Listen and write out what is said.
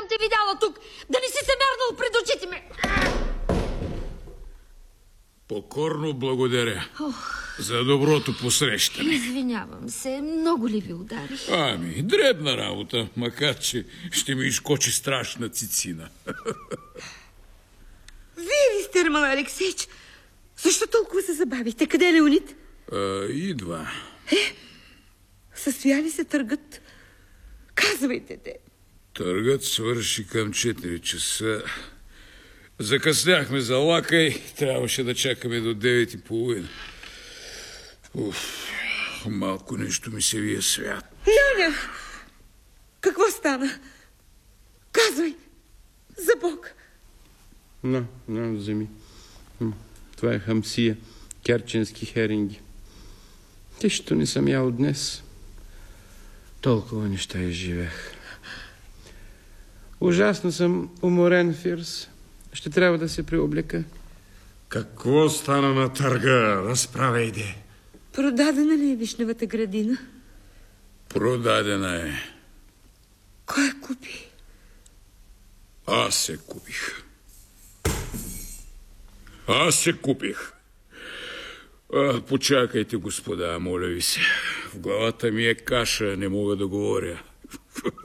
съм те видяла тук. Да не си се мярнал пред очите ми. Покорно благодаря за доброто посрещане. Извинявам се, много ли ви ударих? Ами, дребна работа, макар че ще ми изкочи страшна цицина. Вие ли сте, Роман Алексеич? Защо толкова се забавихте? Къде е Леонид? Идва. Състоя ли се търгът? Казвайте те. Търгът свърши към 4 часа. Закъсняхме за лака и трябваше да чакаме до 9:30. Малко нещо ми се вие свят. Няня! Какво стана? Казвай! За Бог! Вземи. Това е хамсия, керченски херинги. Тежето не съм ял днес. Толкова неща изживех. Ужасно съм уморен, Фирс. Ще трябва да се преоблека. Какво стана на търга? Разправяйте. Продадена ли е вишневата градина? Продадена е. Кой купи? Аз се купих. Почакайте, господа, моля ви се. В главата ми е каша, не мога да говоря.